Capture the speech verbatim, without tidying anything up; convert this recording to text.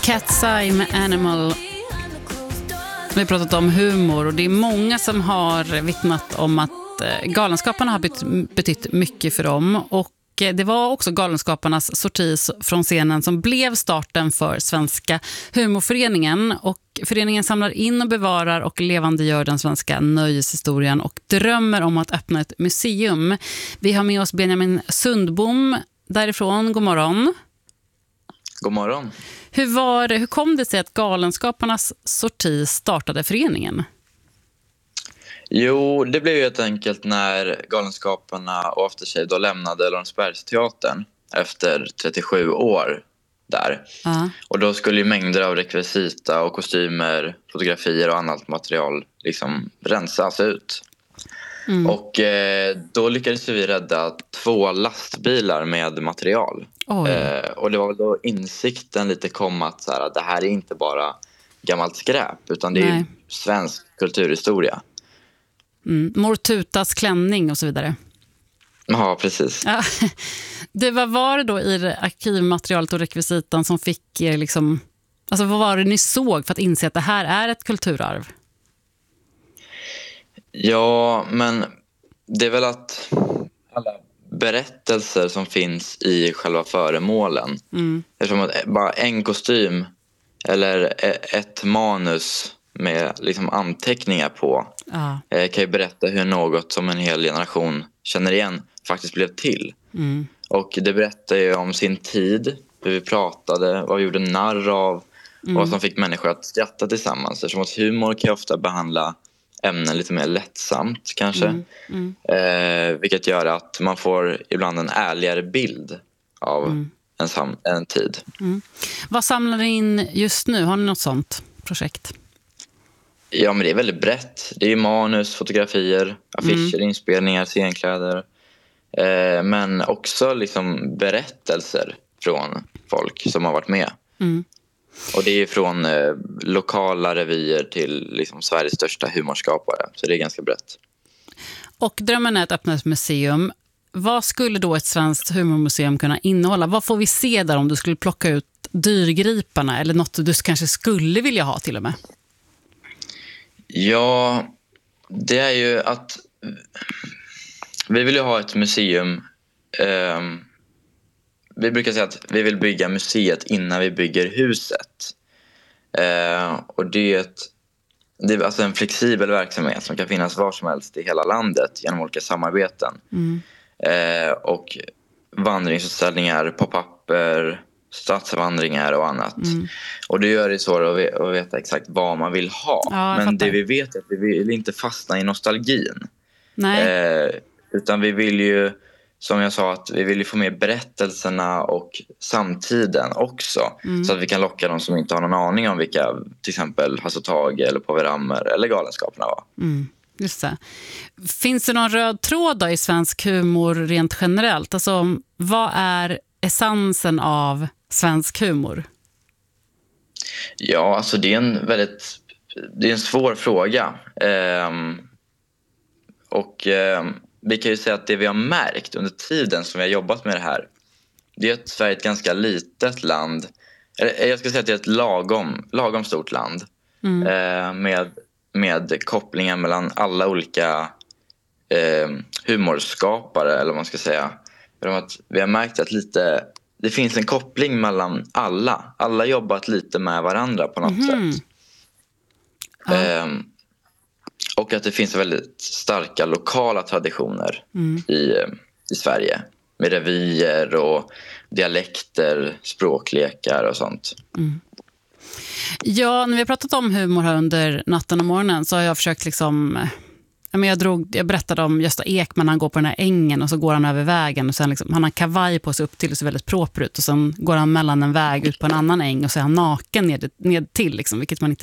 Cat's Eye med Animal. Vi har pratat om humor och det är många som har vittnat om att Galenskaparna har betytt mycket för dem, och det var också Galenskaparnas sorti från scenen som blev starten för Svenska humorföreningen, och föreningen samlar in och bevarar och levandegör den svenska nöjeshistorien och drömmer om att öppna ett museum. Vi har med oss Benjamin Sundbom därifrån. God morgon. God morgon. Hur, var, hur kom det sig att Galenskaparnas sorti startade föreningen? Jo, det blev ju helt enkelt när Galenskaparna och Aftershave då lämnade Lorensbergsteatern efter trettiosju år där. Uh-huh. Och då skulle ju mängder av rekvisita och kostymer, fotografier och annat material liksom rensas ut. Mm. Och eh, då lyckades vi rädda två lastbilar med material. Eh, och det var då insikten lite kom att så här, det här är inte bara gammalt skräp, utan det är ju svensk kulturhistoria. Mm. Mor Tutas klänning och så vidare. Ja, precis. Ja. Det, vad var det då i arkivmaterialet och rekvisitan som fick er liksom... Alltså vad var det ni såg för att inse att det här är ett kulturarv? Ja, men det är väl att alla berättelser som finns i själva föremålen. Mm. Eftersom att bara en kostym eller ett manus med liksom anteckningar på ah. kan ju berätta hur något som en hel generation känner igen faktiskt blev till. Mm. Och det berättar ju om sin tid, hur vi pratade, vad vi gjorde narr av, mm. vad som fick människor att skratta tillsammans. Eftersom att humor kan ofta behandla ämnen lite mer lättsamt kanske. Mm. Mm. Eh, vilket gör att man får ibland en ärligare bild av mm. en, sam- en tid. Mm. Vad samlar ni in just nu? Har ni något sånt projekt? Ja, men det är väldigt brett. Det är manus, fotografier, affischer, mm. inspelningar, scenkläder. Eh, men också liksom berättelser från folk som har varit med. Mm. Och det är från eh, lokala revyer till liksom Sveriges största humorskapare. Så det är ganska brett. Och drömmen är att öppna ett museum. Vad skulle då ett svenskt humormuseum kunna innehålla? Vad får vi se där om du skulle plocka ut dyrgriparna? Eller något du kanske skulle vilja ha till och med? Ja, det är ju att vi vill ju ha ett museum. Eh, vi brukar säga att vi vill bygga museet innan vi bygger huset. Eh, och det är, ett, det är alltså en flexibel verksamhet som kan finnas var som helst i hela landet genom olika samarbeten. Mm. Eh, och vandringsutställningar, pop-upper, stadsvandringar och annat. Mm. Och det gör det svårt att veta exakt vad man vill ha. Ja, men det vi vet är att vi vill inte fastna i nostalgin. Nej. Eh, utan vi vill ju, som jag sa, att vi vill ju få med berättelserna och samtiden också. Mm. Så att vi kan locka de som inte har någon aning om vilka till exempel Hasse Tage eller Povel Ramel eller Galenskaparna var. Mm. Just det. Finns det någon röd tråd då i svensk humor rent generellt? Alltså, vad är essensen av svensk humor? Ja, alltså det är en väldigt det är en svår fråga. Ehm, och ehm, vi kan ju säga att det vi har märkt under tiden som vi har jobbat med det här, det är att Sverige är ett ganska litet land. Eller jag ska säga att det är ett lagom, lagom stort land. Mm. Eh, med, med kopplingar mellan alla olika eh, humorskapare, eller vad man ska säga. För att vi har märkt att lite det finns en koppling mellan alla. Alla har jobbat lite med varandra på något mm. sätt. Ja. Ehm, och att det finns väldigt starka lokala traditioner mm. i, i Sverige. Med revyer och dialekter, språklekar och sånt. Mm. Ja, när vi har pratat om humor här under natten och morgonen så har jag försökt liksom... Jag, drog, jag berättade om Gösta Ekman, han går på den här ängen och så går han över vägen och sen liksom, han har kavaj på sig upp till och så väldigt proper ut och sen går han mellan en väg ut på en annan äng och så är han naken ned, ned till liksom, vilket man inte